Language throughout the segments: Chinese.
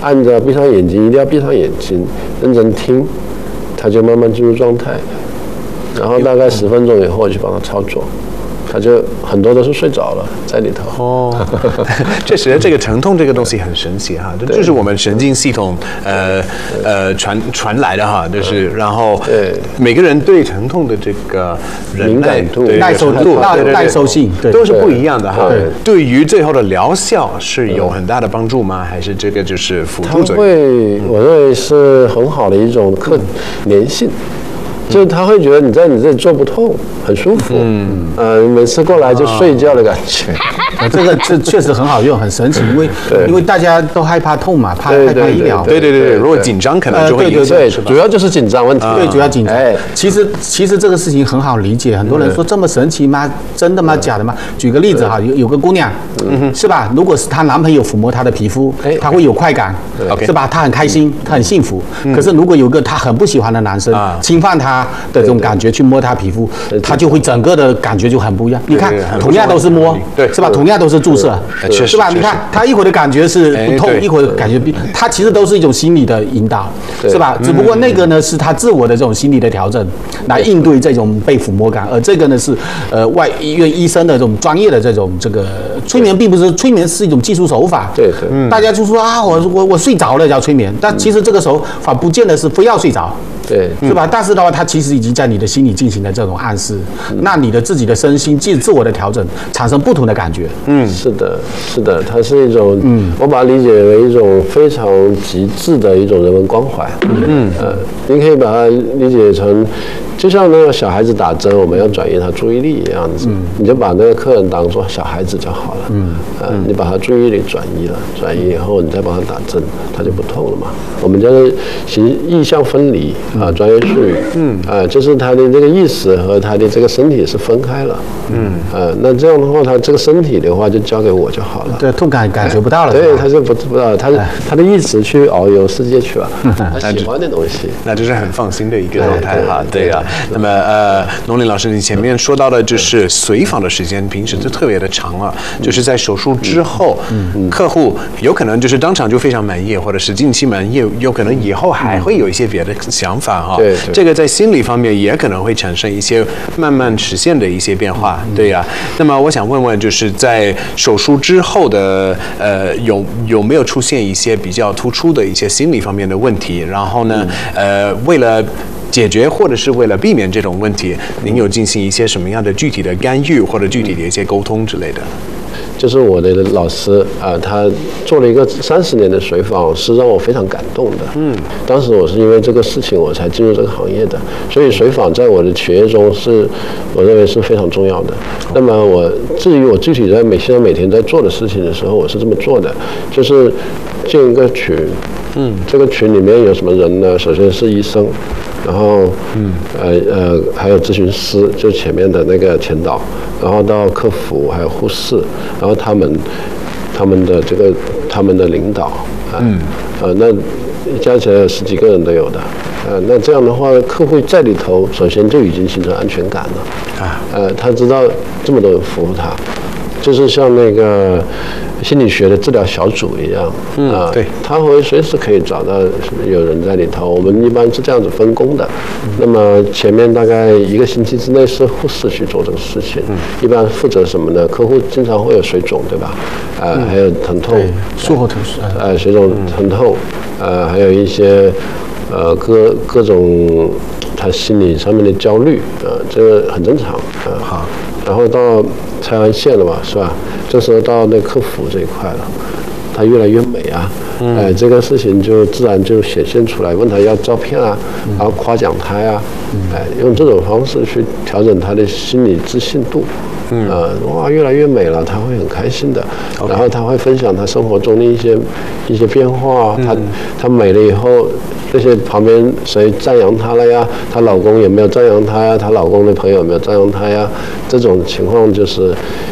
按着闭上眼睛，一定要闭上眼睛，认真听，他就慢慢进入状态。然后大概10分钟以后，我就帮他操作。他就很多都是睡着了在里头。哦， 确实，这个疼痛这个东西很神奇哈，这就是我们神经系统传来的哈，就是然后每个人对疼痛的这个敏感度、 耐受性都是不一样的哈。对于最后的疗效是有很大的帮助吗？还是这个就是辅助作用？ 我认为是很好的一种粘性。就是他会觉得你在你这里做不痛，很舒服。每次过来就睡觉的感觉。 这确实很好用，很神奇，因为大家都害怕痛嘛，害怕医疗。 对，如果紧张可能就会影响。 对，主要就是紧张问题。 对，主要紧张。其实这个事情很好理解，很多人说这么神奇吗？真的吗？假的吗？举个例子哈，有个姑娘，是吧？如果是她男朋友抚摸她的皮肤，她会有快感，是吧？她很开心，她很幸福。可是如果有个她很不喜欢的男生侵犯她的这种感觉去摸她皮肤，她就会整个的感觉就很不一样。你看，同样都是摸，是吧？同样都是注射，是吧？你看她一会儿的感觉是不痛，一会儿感觉她其实都是一种心理的引导，是吧？只不过那个呢是她自我的这种心理的调整来应对这种被抚摸感，而这个呢是外医院医生的这种专业的这个催眠，并不是催眠是一种技术手法。 对， 大家就说啊，我睡着了叫催眠，但其实这个手法不见得是非要睡着。 对， 是吧？但是的话，它其实已经在你的心里进行了这种暗示，那你的自己的身心自我的调整，产生不同的感觉。 是的，它是一种，我把它理解为一种非常极致的一种人文关怀。你可以把它理解成，就像那个小孩子打针，我们要转移他注意力一样子，你就把那个客人当作小孩子就好了。你把他注意力转移以后，你再帮他打针，他就不痛了嘛。我们叫做意象分离。专业术语，就是他的这个意识和他的这个身体是分开了，那这样的话，他这个身体的话就交给我就好了， 对，痛感觉不到了， 对，他就不知道，他的意识去遨游世界去了，他喜欢的东西， 那就是很放心的一个状态哈，对啊。那么农林老师，你前面说到的就是随访的时间，平时就特别的长了，就是在手术之后，客户有可能就是当场就非常满意，或者是近期满意，有可能以后还会有一些别的想法。 对， 这个在心理方面也可能会产生一些慢慢实现的一些变化，对呀。那么我想问问，就是在手术之后的有没有出现一些比较突出的一些心理方面的问题？然后呢，为了解决或者是为了避免这种问题，您有进行一些什么样的具体的干预或者具体的一些沟通之类的？ 就是我的老师他做了一个30年的随访，是让我非常感动的。当时我是因为这个事情我才进入这个行业的，所以随访在我的学业中我认为是非常重要的。那么至于我具体在每天在做的事情的时候，我是这么做的，就是建一个群。这个群里面有什么人呢？首先是医生，然后还有咨询师，就前面的那个前导，然后到客服还有护士，然后他们的领导那加起来有10几个人都有的。那这样的话，客户在里头首先就已经形成安全感了。他知道这么多人服务他，就是像那个心理学的治疗小组一样，对，他会随时可以找到有人在里头。我们一般是这样子分工的。那么前面大概1个星期之内是护士去做这个事情，一般负责什么呢？客户经常会有水肿，对吧？还有疼痛， 术后疼痛， 水肿疼痛，还有一些各种他心理上面的焦虑，这个很正常。好，然后到拆完线了嘛，是吧？这时候到那客服这一块了，他越来越美啊，这个事情就自然就显现出来。问他要照片啊，然后夸奖他呀，用这种方式去调整他的心理自信度。哇，越来越美了，他会很开心的。然后他会分享他生活中的一些变化。他美了以后，这些旁边谁赞扬她了呀？她老公有没有赞扬她呀？她老公的朋友有没有赞扬她呀？这种情况就是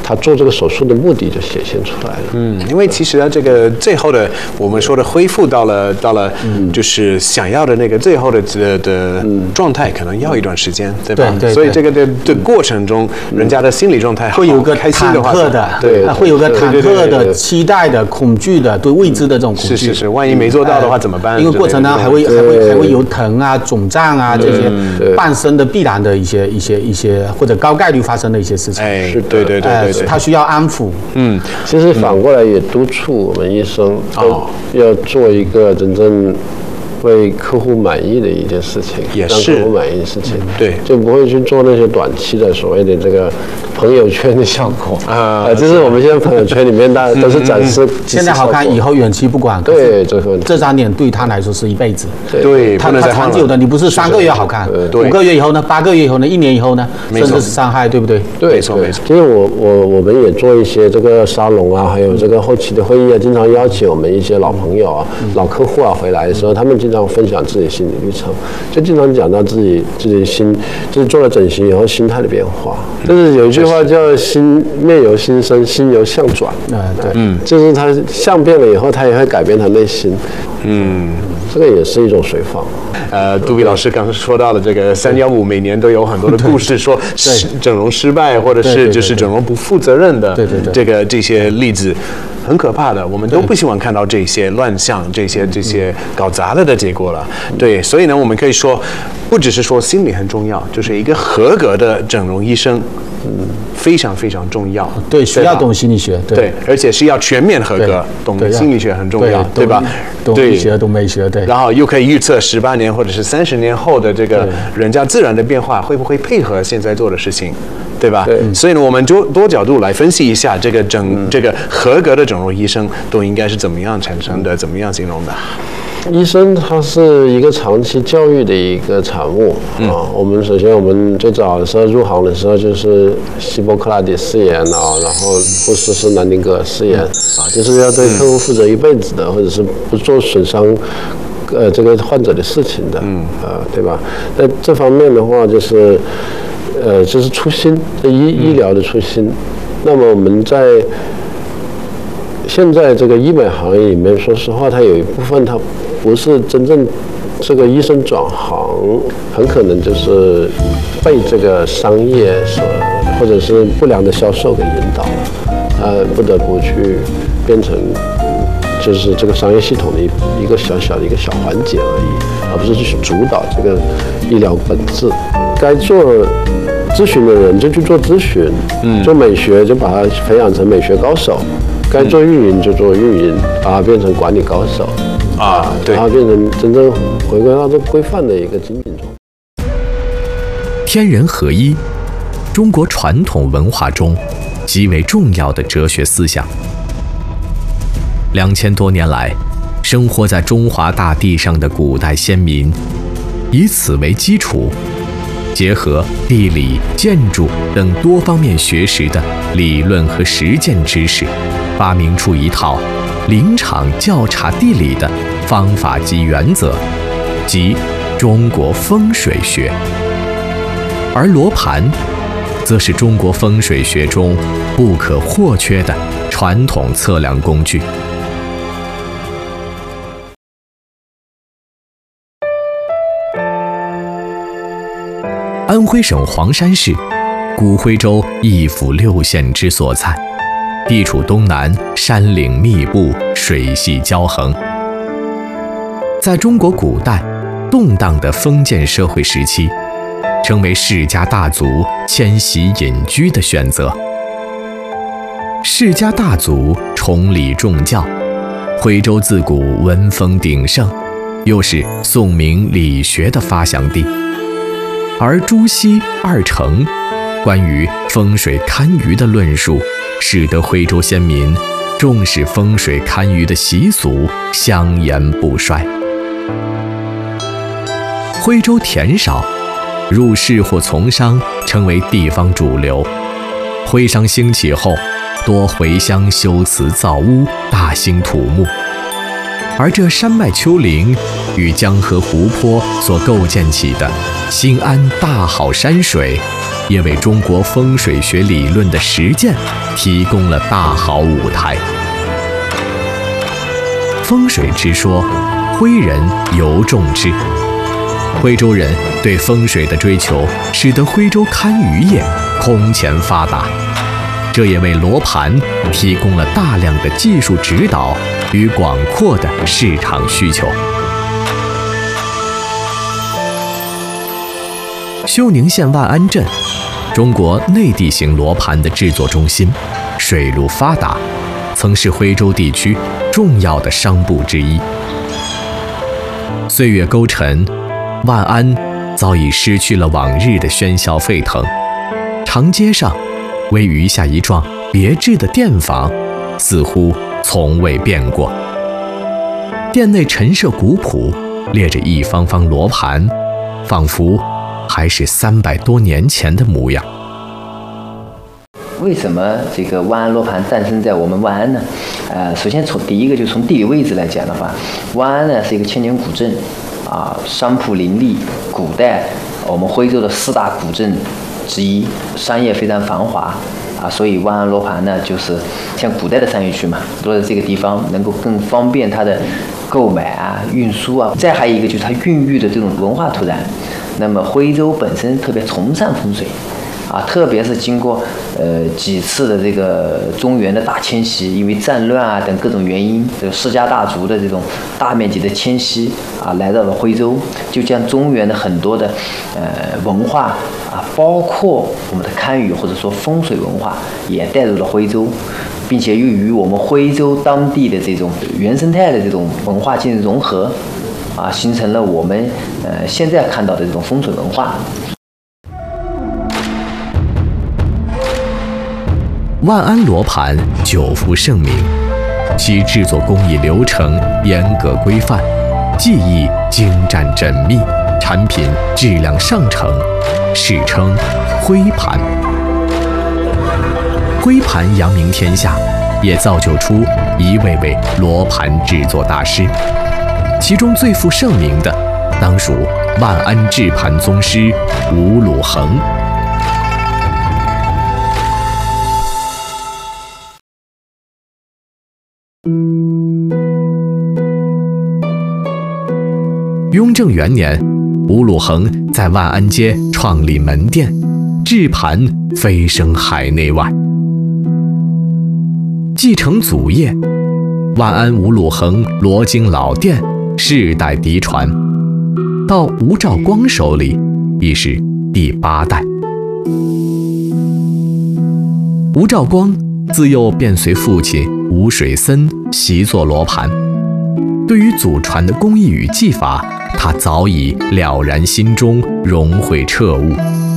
他做这个手术的目的就显现出来了。 因为其实这个最后的我们说的恢复到了就是想要的那个最后的状态，可能要一段时间，对吧？ 对， 所以这个的过程中，人家的心理状态会有个开心忐的话， 忑的， 对， 会有个忐忑的、期待的、恐惧的、对未知的这种恐惧。 是，万一没做到的话怎么办？ 因为过程呢还会有疼啊、肿胀啊这些伴生的必然的一些或者高概率发生的一些事情。 是的， 对， 他需要安抚。 其实反过来也督促我们医生要做一个真正为客户满意的一件事情， 也是让客户满意的事情， 对， 就不会去做那些短期的所谓的这个朋友圈的效果就是我们现在朋友圈里面大家都是展示现在好看，以后远期不管。 对， 这张脸对他来说是一辈子。 对， 他长久的，你不是3个月好看，5个月以后呢，8个月以后呢，1年以后呢，甚至是伤害，对不对？ 对， 没错。 其实我们也做一些这个沙龙啊，还有这个后期的会议啊，经常邀请我们一些老朋友啊、老客户啊回来的时候，他们经常分享自己心理历程，就经常讲到自己就是做了整形以后心态的变化。就是有一句话叫面由心生，心由相转。就是他相变了以后，他也会改变他内心。这个也是一种随访。 杜比老师刚刚说到了这个315，每年都有很多的故事，说整容失败，或者是就是整容不负责任的这些例子，很可怕的。我们都不希望看到这些乱象、这些搞砸了的结果了。对，所以呢，我们可以说，不只是说心理很重要，就是一个合格的整容医生。非常非常重要， 对，需要懂心理学， 对，而且是要全面合格，懂心理学很重要，对吧？ 懂医学，懂美学，对。 然后又可以预测18年或者是30年后的这个人家自然的变化会不会配合现在做的事情，对吧？所以呢，我们就多角度来分析一下这个合格的整容医生都应该是怎么样产生的，怎么样形容的。 医生他是一个长期教育的一个产物我们首先我们最早的时候入行的时候就是希波克拉底誓言然后布什是南丁格尔誓言就是要对客户负责一辈子的，或者是不做损伤这个患者的事情的对吧？在这方面的话就是就是初心，医疗的初心。那么我们在现在这个医美行业里面，说实话，它有一部分它不是真正这个医生转行，很可能就是被这个商业或者是不良的销售给引导了，不得不去变成就是这个商业系统的一个小小的一个小环节而已，而不是去主导这个医疗本质。该做咨询的人就去做咨询，做美学就把它培养成美学高手。该做运营就做运营，把它变成管理高手对，然后变成真正回归到这规范的一个经营中。 天人合一，中国传统文化中极为重要的哲学思想。2000多年来，生活在中华大地上的古代先民，以此为基础，结合地理、建筑等多方面学识的理论和实践知识，发明出一套临场校察地理的方法及原则，即中国风水学。而罗盘则是中国风水学中不可或缺的传统测量工具。安徽省黄山市，古徽州一府6县之所在，地处东南，山岭密布，水系交横。在中国古代动荡的封建社会时期，成为世家大族迁徙隐居的选择。世家大族崇礼重教，徽州自古文风鼎盛，又是宋明理学的发祥地。而朱熹、二程关于风水堪舆的论述，使得徽州先民重视风水堪舆的习俗香烟不衰。徽州田少，入仕或从商成为地方主流。徽商兴起后，多回乡修祠造屋，大兴土木。而这山脉丘陵与江河湖泊所构建起的新安大好山水， 也为中国风水学理论的实践提供了大好舞台。风水之说，徽人尤重之。徽州人对风水的追求，使得徽州堪舆业空前发达，这也为罗盘提供了大量的技术指导与广阔的市场需求。休宁县万安镇，中国内地型罗盘的制作中心，水路发达，曾是徽州地区重要的商埠之一。岁月勾陈，万安早已失去了往日的喧嚣沸腾，长街上唯余下一幢别致的店房，似乎从未变过。店内陈设古朴，列着一方方罗盘，仿佛还是300多年前的模样。 为什么这个万安罗盘诞生在我们万安呢？首先第一个就从地理位置来讲的话，万安呢是一个千年古镇，商铺林立，古代我们徽州的4大古镇之一，商业非常繁华所以万安罗盘呢就是像古代的商业区嘛，落在这个地方能够更方便它的购买运输再还有一个就是它孕育的这种文化土壤。那么徽州本身特别崇尚风水特别是经过几次的这个中原的大迁徙，因为战乱等各种原因，这个世家大族的这种大面积的迁徙来到了徽州，就将中原的很多的文化包括我们的堪舆或者说风水文化也带入了徽州，并且又与我们徽州当地的这种原生态的这种文化进行融合形成了我们现在看到的这种风水文化。 万安罗盘久负盛名，其制作工艺流程严格规范，技艺精湛缜密，产品质量上乘，世称徽盘。徽盘扬名天下，也造就出一位位罗盘制作大师，其中最负盛名的当属万安制盘宗师吴鲁衡。雍正元年，吴鲁衡在万安街创立门店，制盘飞升海内外。继承祖业，万安吴鲁衡罗经老店世代嫡传，到吴兆光手里已是第8代。吴兆光自幼便随父亲吴水森习作罗盘，对于祖传的工艺与技法，他早已了然心中，融会彻悟。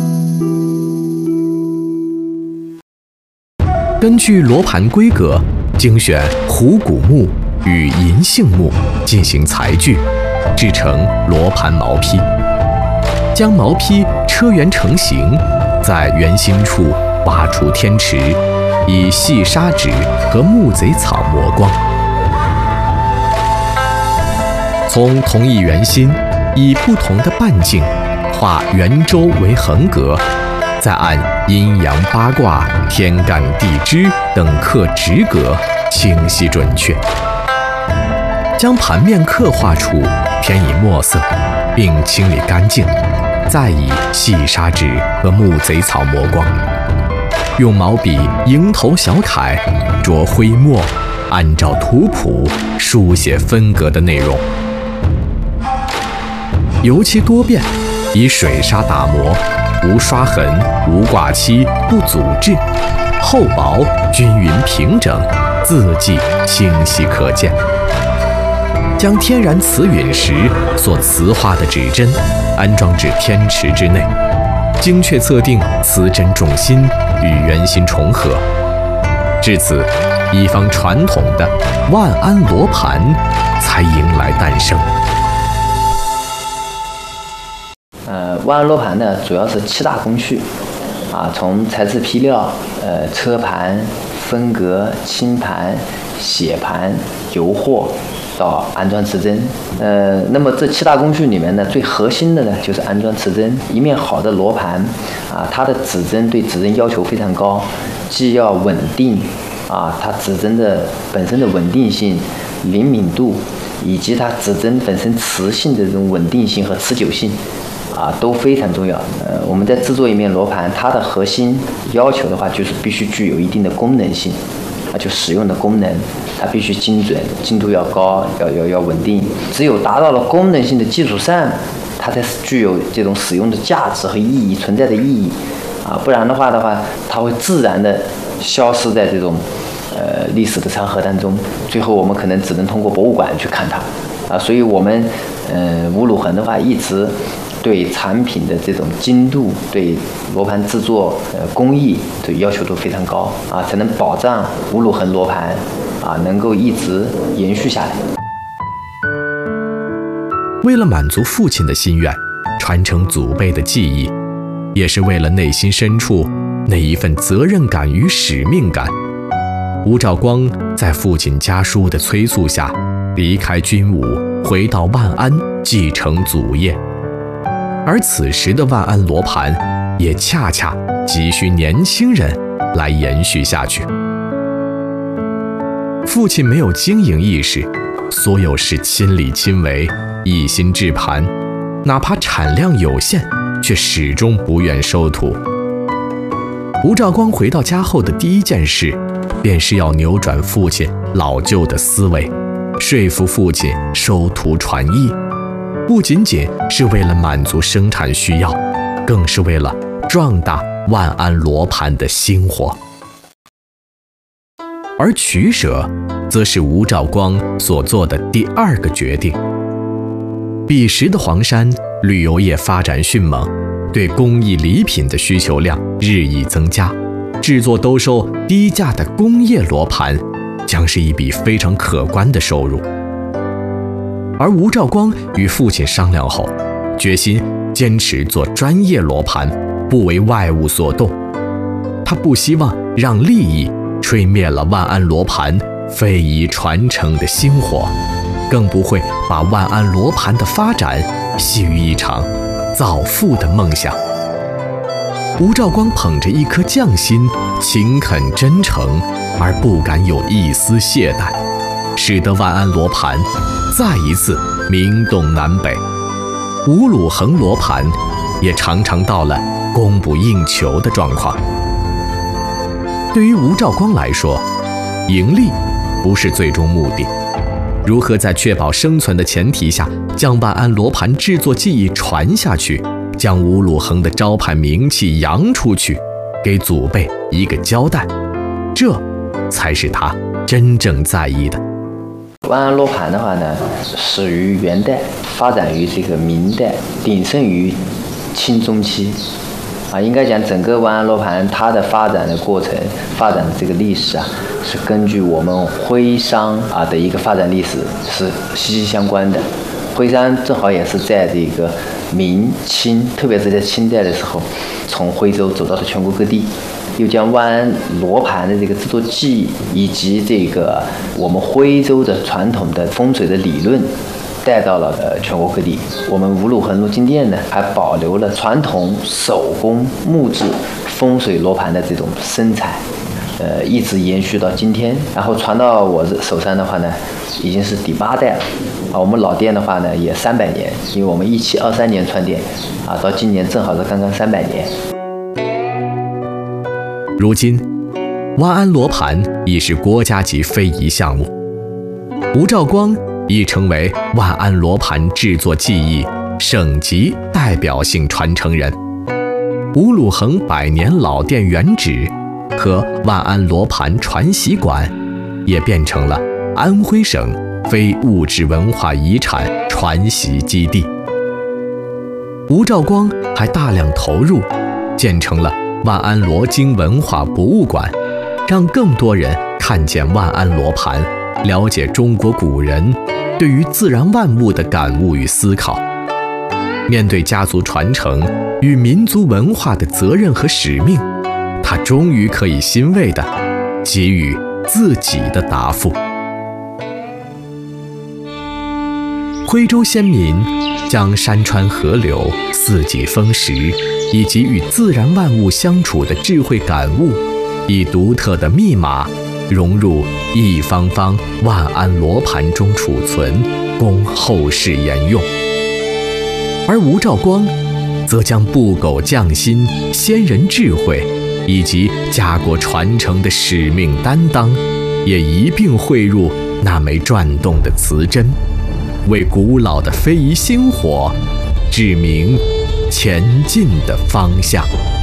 根据罗盘规格，精选虎骨木与银杏木进行裁锯，制成罗盘毛坯，将毛坯车圆成形，在圆心处挖出天池，以细砂纸和木贼草磨光。从同一圆心，以不同的半径画圆周为横格，再按阴阳八卦、天干地支等刻直格，清晰准确。将盘面刻画处填以墨色，并清理干净，再以细砂纸和木贼草磨光。用毛笔蝇头小楷着徽墨，按照图谱书写分格的内容。油漆多变，以水砂打磨，无刷痕，无挂漆，不阻滞，厚薄均匀平整，字迹清晰可见。将天然瓷陨石所瓷化的指针安装至天池之内，精确测定瓷针重心与圆心重合。至此，一方传统的万安罗盘才迎来诞生。 万安罗盘呢，主要是7大工序从裁制坯料、车盘、分格、清盘、写盘、油和到安装磁针。那么这7大工序里面呢，最核心的呢就是安装磁针。一面好的罗盘啊，它的指针对指针要求非常高，既要稳定啊，它指针的本身的稳定性、灵敏度，以及它指针本身磁性的这种稳定性和持久性啊，都非常重要。我们在制作一面罗盘，它的核心要求的话，就是必须具有一定的功能性啊，就使用的功能，它必须精准，精度要高，要稳定。只有达到了功能性的基础上，它才具有这种使用的价值和意义存在的意义啊，不然的话，它会自然的消失在这种历史的长河当中，最后我们可能只能通过博物馆去看它啊。所以我们吴鲁恒的话一直对产品的这种精度、对罗盘制作工艺的要求都非常高啊，才能保障吴鲁恒罗盘啊能够一直延续下来。 为了满足父亲的心愿，传承祖辈的技艺，也是为了内心深处那一份责任感与使命感，吴兆光在父亲家书的催促下，离开军伍，回到万安继承祖业。而此时的万安罗盘，也恰恰急需年轻人来延续下去。父亲没有经营意识，所有事亲力亲为，一心制盘，哪怕产量有限，却始终不愿收徒。吴兆光回到家后的第一件事，便是要扭转父亲老旧的思维，说服父亲收徒传艺，不仅仅是为了满足生产需要，更是为了壮大万安罗盘的兴活。而取舍，则是吴兆光所做的第2个决定。彼时的黄山旅游业发展迅猛，对工艺礼品的需求量日益增加，制作兜售低价的工业罗盘将是一笔非常可观的收入。而吴兆光与父亲商量后，决心坚持做专业罗盘，不为外物所动。他不希望让利益吹灭了万安罗盘非遗传承的薪火，更不会把万安罗盘的发展系于一场造富的梦想。吴兆光捧着一颗匠心，勤恳真诚，而不敢有一丝懈怠，使得万安罗盘再一次名动南北。吴鲁恒罗盘也常常到了供不应求的状况。对于吴兆光来说，盈利不是最终目的，如何在确保生存的前提下，将万安罗盘制作技艺传下去，将吴鲁恒的招牌名气扬出去，给祖辈一个交代，这才是他真正在意的。 万安罗盘的话呢，始于元代，发展于这个明代，鼎盛于清中期。应该讲整个万安罗盘它的发展的过程、发展的这个历史是根据我们徽商的一个发展历史是息息相关的。徽商正好也是在这个明清，特别是在清代的时候，从徽州走到了全国各地，又将万安罗盘的这个制作技艺以及这个我们徽州的传统的风水的理论带到了全国各地。我们吴鲁恒罗金店呢，还保留了传统手工木质风水罗盘的这种生产，一直延续到今天。然后传到我手上的话呢，已经是第8代了。我们老店的话呢，也300年，因为我们1723年创店，到今年正好是刚刚300年。 如今，万安罗盘已是国家级非遗项目，吴兆光已成为万安罗盘制作技艺省级代表性传承人。吴鲁恒100年老店原址和万安罗盘传习馆也变成了安徽省非物质文化遗产传习基地。吴兆光还大量投入建成了万安罗经文化博物馆，让更多人看见万安罗盘，了解中国古人对于自然万物的感悟与思考。面对家族传承与民族文化的责任和使命，他终于可以欣慰地给予自己的答复。 徽州先民将山川河流、四季风时以及与自然万物相处的智慧感悟，以独特的密码融入一方方万安罗盘中储存，供后世沿用。而吴兆光则将不苟匠心、先人智慧以及家国传承的使命担当，也一并汇入那枚转动的磁针，为古老的非遗星火指明前进的方向。